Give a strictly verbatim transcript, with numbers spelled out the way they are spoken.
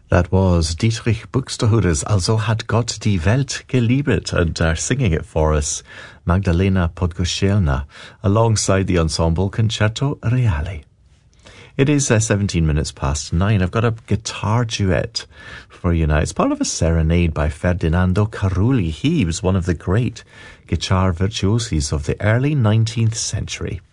That was Dietrich Buxtehude's Also hat Gott die Welt geliebt, and uh, singing it for us, Magdalena Podgoszelna, alongside the ensemble Concerto Reale. It is uh, seventeen minutes past nine. I've got a guitar duet for you now. It's part of a serenade by Ferdinando Carulli. He was one of the great guitar virtuosis of the early nineteenth century.